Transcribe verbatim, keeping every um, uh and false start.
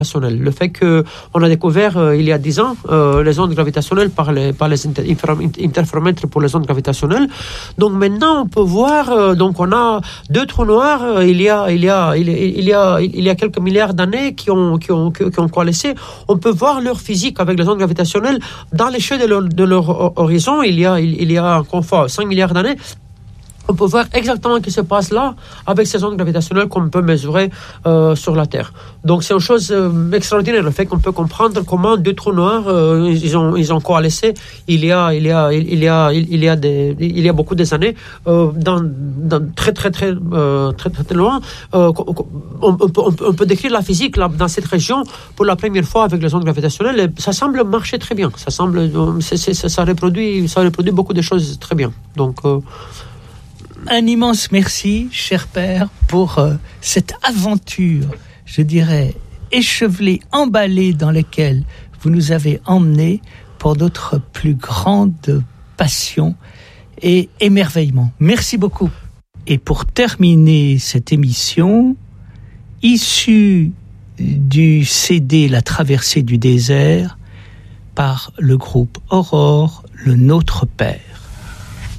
Le fait qu'on a découvert euh, il y a dix ans euh, les ondes gravitationnelles par les, par les inter- interféromètres pour les ondes gravitationnelles. Donc maintenant on peut voir, euh, donc on a deux trous noirs euh, il y a il y a il y a il y a, il y a quelques milliards d'années qui ont qui ont qui ont coalescé. On peut voir leur physique avec les ondes gravitationnelles dans l'échelle de leur, de leur horizon. Il y a il, il y a encore cinq milliards d'années. On peut voir exactement ce qui se passe là avec ces ondes gravitationnelles qu'on peut mesurer euh, sur la Terre. Donc c'est une chose euh, extraordinaire, le fait qu'on peut comprendre comment deux trous noirs euh, ils ont ils ont coalescé il y a il y a il y a il y a des il y a beaucoup des années euh, dans, dans très très très euh, très très, très loin. Euh, on, on, peut, on peut décrire la physique là, dans cette région pour la première fois avec les ondes gravitationnelles. Et ça semble marcher très bien. Ça semble c'est, c'est, ça reproduit ça reproduit beaucoup de choses très bien. Donc euh, un immense merci, cher père, pour euh, cette aventure, je dirais, échevelée, emballée, dans laquelle vous nous avez emmenés pour notre plus grande passion et émerveillement. Merci beaucoup. Et pour terminer cette émission, issue du C D La traversée du désert, par le groupe Aurore, le Notre Père.